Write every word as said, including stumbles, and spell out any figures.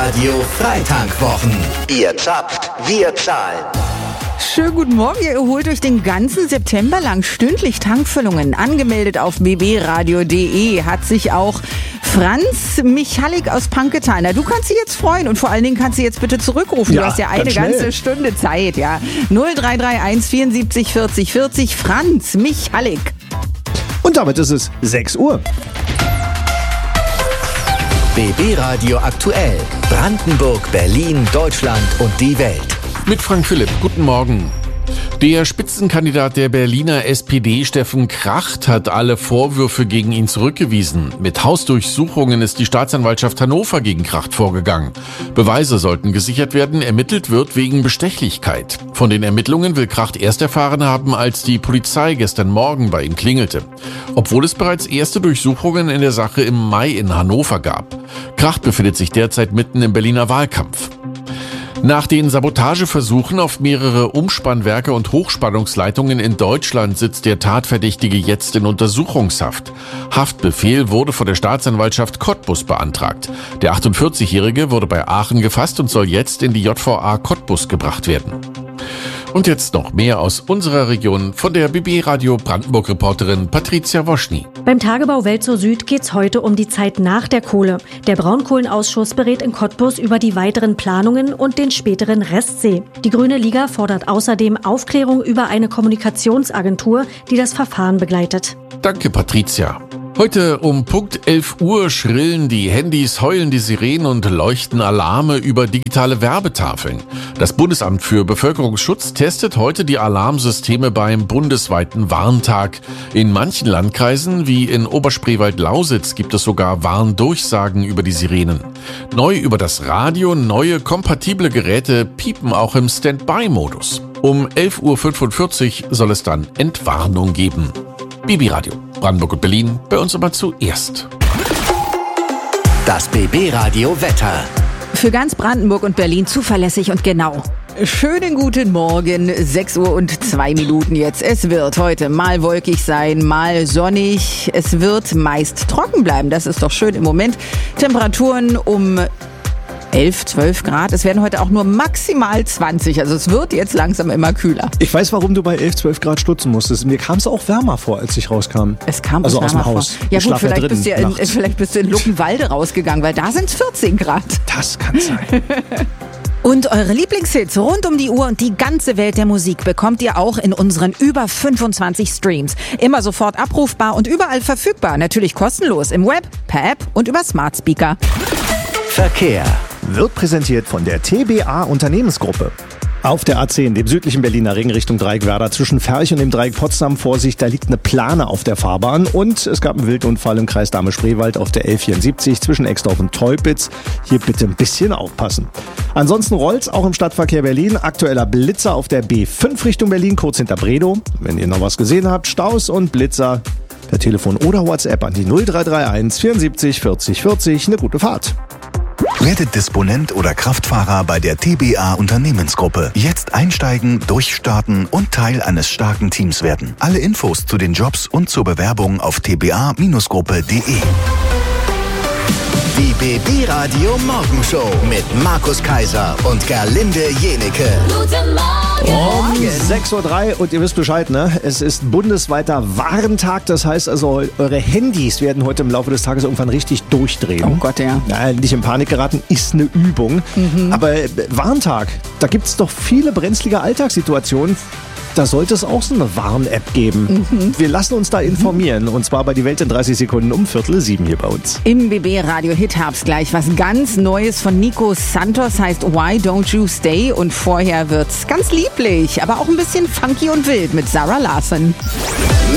Radio Freitankwwochen. Ihr zapft, wir zahlen. Schönen guten Morgen, ihr holt euch den ganzen September lang stündlich Tankfüllungen. Angemeldet auf b b radio punkt d e hat sich auch Franz Michalik aus Pank getan. Na, du kannst dich jetzt freuen und vor allen Dingen kannst du jetzt bitte zurückrufen. Ja, du hast ja eine ganz schnell. ganze Stunde Zeit. Ja. null drei drei eins vierundsiebzig vierzig vierzig Franz Michalik. Und damit ist es sechs Uhr. B B Radio aktuell. Brandenburg, Berlin, Deutschland und die Welt. Mit Frank Philipp, guten Morgen. Der Spitzenkandidat der Berliner S P D, Steffen Kracht, hat alle Vorwürfe gegen ihn zurückgewiesen. Mit Hausdurchsuchungen ist die Staatsanwaltschaft Hannover gegen Kracht vorgegangen. Beweise sollten gesichert werden, ermittelt wird wegen Bestechlichkeit. Von den Ermittlungen will Kracht erst erfahren haben, als die Polizei gestern Morgen bei ihm klingelte. Obwohl es bereits erste Durchsuchungen in der Sache im Mai in Hannover gab. Kracht befindet sich derzeit mitten im Berliner Wahlkampf. Nach den Sabotageversuchen auf mehrere Umspannwerke und Hochspannungsleitungen in Deutschland sitzt der Tatverdächtige jetzt in Untersuchungshaft. Haftbefehl wurde von der Staatsanwaltschaft Cottbus beantragt. Der achtundvierzigjährige wurde bei Aachen gefasst und soll jetzt in die J V A Cottbus gebracht werden. Und jetzt noch mehr aus unserer Region von der B B Radio Brandenburg-Reporterin Patricia Woschny. Beim Tagebau Welt zur Süd geht's heute um die Zeit nach der Kohle. Der Braunkohlenausschuss berät in Cottbus über die weiteren Planungen und den späteren Restsee. Die Grüne Liga fordert außerdem Aufklärung über eine Kommunikationsagentur, die das Verfahren begleitet. Danke, Patricia. Heute um Punkt elf Uhr schrillen die Handys, heulen die Sirenen und leuchten Alarme über digitale Werbetafeln. Das Bundesamt für Bevölkerungsschutz testet heute die Alarmsysteme beim bundesweiten Warntag. In manchen Landkreisen, wie in Oberspreewald-Lausitz, gibt es sogar Warndurchsagen über die Sirenen. Neu über das Radio, neue kompatible Geräte piepen auch im Standby-Modus. Um elf Uhr fünfundvierzig soll es dann Entwarnung geben. B B Radio, Brandenburg und Berlin, bei uns aber zuerst. Das B B Radio Wetter. Für ganz Brandenburg und Berlin zuverlässig und genau. Schönen guten Morgen, sechs Uhr und zwei Minuten jetzt. Es wird heute mal wolkig sein, mal sonnig. Es wird meist trocken bleiben, das ist doch schön im Moment. Temperaturen um elf, zwölf Grad. Es werden heute auch nur maximal zwanzig. Also es wird jetzt langsam immer kühler. Ich weiß, warum du bei elf, zwölf Grad stutzen musstest. Mir kam es auch wärmer vor, als ich rauskam. Es kam also uns aus dem wärmer Haus. vor. Ja Ich gut, schlaf ja vielleicht, drin bist du ja in, nachts. vielleicht bist du in Luckenwalde rausgegangen, weil da sind es vierzehn Grad. Das kann sein. Und eure Lieblingshits rund um die Uhr und die ganze Welt der Musik bekommt ihr auch in unseren über fünfundzwanzig Streams. Immer sofort abrufbar und überall verfügbar. Natürlich kostenlos im Web, per App und über Smart Speaker. Verkehr. Wird präsentiert von der T B A Unternehmensgruppe. Auf der A zehn, dem südlichen Berliner Ring Richtung Dreieckwerder, zwischen Ferch und dem Dreieck Potsdam, Vorsicht, da liegt eine Plane auf der Fahrbahn. Und es gab einen Wildunfall im Kreis Dahme-Spreewald auf der L vierundsiebzig zwischen Exdorf und Teupitz. Hier bitte ein bisschen aufpassen. Ansonsten rollt's auch im Stadtverkehr Berlin. Aktueller Blitzer auf der B fünf Richtung Berlin, kurz hinter Bredow. Wenn ihr noch was gesehen habt, Staus und Blitzer per Telefon oder WhatsApp an die null drei drei eins vierundsiebzig vierzig vierzig. Eine gute Fahrt. Werdet Disponent oder Kraftfahrer bei der T B A Unternehmensgruppe. Jetzt einsteigen, durchstarten und Teil eines starken Teams werden. Alle Infos zu den Jobs und zur Bewerbung auf t b a Gruppe punkt d e. Die B B Radio Morgenshow mit Markus Kaiser und Gerlinde Jenecke. Guten Morgen! Um sechs Uhr drei und ihr wisst Bescheid, ne? Es ist bundesweiter Warntag. Das heißt also, eure Handys werden heute im Laufe des Tages irgendwann richtig durchdrehen. Oh Gott, ja. Ja, nicht in Panik geraten, ist eine Übung. Mhm. Aber äh, Warntag, da gibt es doch viele brenzlige Alltagssituationen. Da sollte es auch so eine Warn-App geben. Mhm. Wir lassen uns da informieren. Und zwar bei Die Welt in dreißig Sekunden um Viertel sieben hier bei uns. Im B B Radio Hit Herbst gleich was ganz Neues von Nico Santos, heißt Why Don't You Stay? Und vorher wird's ganz lieblich, aber auch ein bisschen funky und wild mit Sarah Larson.